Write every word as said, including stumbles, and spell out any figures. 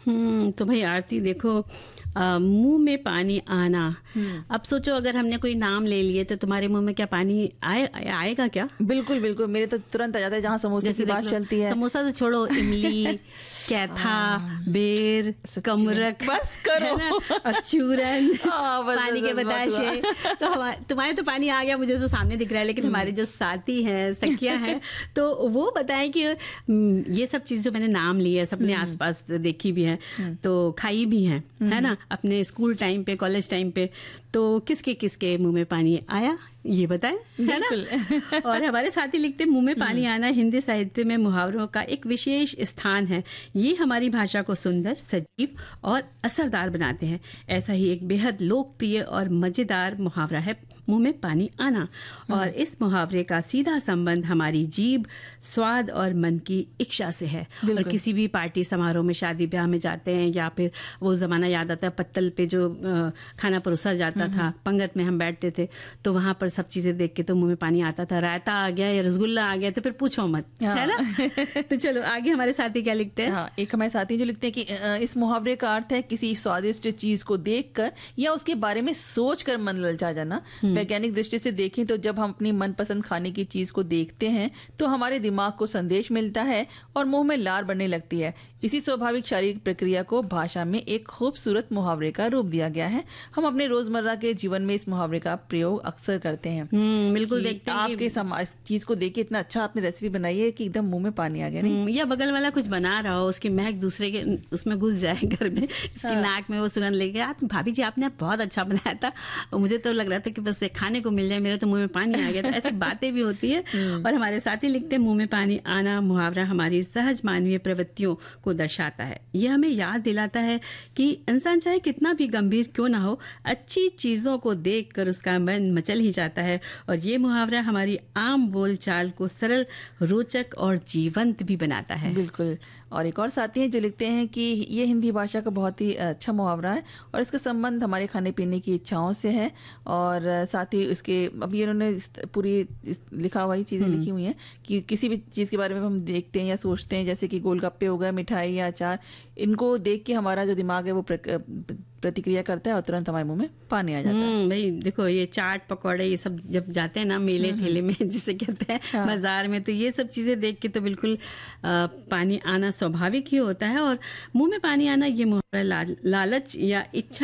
हम्म तो भाई आरती देखो, आ, मुंह में पानी आना। अब सोचो अगर हमने कोई नाम ले लिए तो तुम्हारे मुंह में क्या पानी आए, आएगा क्या? बिल्कुल बिल्कुल, मेरे तो तुरंत आ जाता है जहाँ समोसे की बात चलती है। समोसा तो छोड़ो, इमली, कैथा, बेर, कमरक, बस करो, है ना? और चूरन, हाँ, बस, पानी बस, के बस, बताशे। तो हमारे तुम्हारे तो पानी आ गया, मुझे तो सामने दिख रहा है, लेकिन हमारे जो साथी हैं, सखियां हैं, तो वो बताएं कि ये सब चीज जो मैंने नाम लिए सबने आसपास देखी भी है, तो खाई भी है, है ना, अपने स्कूल टाइम पे, कॉलेज टाइम पे, तो किसके किसके मुंह में पानी आया ये बताएं, है ना? और हमारे साथी लिखते मुंह में पानी आना हिंदी साहित्य में मुहावरों का एक विशेष स्थान है। ये हमारी भाषा को सुंदर, सजीव और असरदार बनाते हैं। ऐसा ही एक बेहद लोकप्रिय और मजेदार मुहावरा है मुंह में पानी आना, और इस मुहावरे का सीधा संबंध हमारी जीभ, स्वाद और मन की इच्छा से है। और किसी भी पार्टी समारोह में, शादी ब्याह में जाते हैं, या फिर वो जमाना याद आता है पत्तल पे जो खाना परोसा जाता था, पंगत में हम बैठते थे, तो वहां पर सब चीजें देख के तो मुंह में पानी आता था। रायता आ गया या रसगुल्ला आ गया तो फिर पूछो मत, है ना? तो चलो आगे हमारे साथी क्या लिखते हैं। हाँ, एक हमारे साथी जो लिखते हैं कि इस मुहावरे का अर्थ है किसी स्वादिष्ट चीज को देखकर या उसके बारे में सोचकर मन ललचा जाना। वैज्ञानिक दृष्टि से देखें तो जब हम अपनी मनपसंद खाने की चीज को देखते हैं तो हमारे दिमाग को संदेश मिलता है और मुंह में लार बढ़ने लगती है। इसी स्वाभाविक शारीरिक प्रक्रिया को भाषा में एक खूबसूरत मुहावरे का रूप दिया गया है। हम अपने रोजमर्रा के जीवन में इस मुहावरे का प्रयोग अक्सर करते हैं। बिल्कुल, देखते हैं आपके समाज चीज को देख के इतना अच्छा आपने रेसिपी बनाई है कि एकदम मुंह में पानी आ गया, नहीं? या बगल वाला कुछ बना रहा हो, उसकी महक दूसरे के उसमें घुस जाए घर में, इसकी हाँ। नाक में वो सुगंध लेके, आप भाभी जी आपने बहुत अच्छा बनाया था, और मुझे तो लग रहा था कि बस खाने को मिल जाए, मेरे तो मुंह में पानी आ गया। तो ऐसी बातें भी होती है। और हमारे साथी लिखते हैं मुंह में पानी आना मुहावरा हमारी सहज मानवीय प्रवृत्तियों को दर्शाता है। यह हमें याद दिलाता है कि इंसान चाहे कितना भी गंभीर क्यों ना हो, अच्छी चीजों को देखकर उसका मन मचल ही जाता है। और ये मुहावरा हमारी आम बोलचाल को सरल, रोचक और जीवंत भी बनाता है। बिल्कुल। और एक और साथी हैं जो लिखते हैं कि ये हिंदी भाषा का बहुत ही अच्छा मुहावरा है और इसका संबंध हमारे खाने पीने की इच्छाओं से है। और साथ ही इसके अभी इन्होंने पूरी लिखा हुआ ही चीजें लिखी हुई हैं कि किसी भी चीज के बारे में हम देखते हैं या सोचते हैं, जैसे कि गोलगप्पे हो गए, मिठाई या अचार, इनको देख के हमारा जो दिमाग है वो प्रतिक्रिया करता है और तुरंत हमारे मुंह में पानी आ जाता है। भाई देखो, ये चाट पकौड़े ये सब जब जाते हैं ना मेले ठेले में, जिसे कहते हैं हाँ। बाजार में, तो ये सब चीजें देख के तो बिल्कुल आ, पानी आना स्वाभाविक ही होता है। और मुंह में पानी आना ये मुहावरा ला, लालच या इच्छा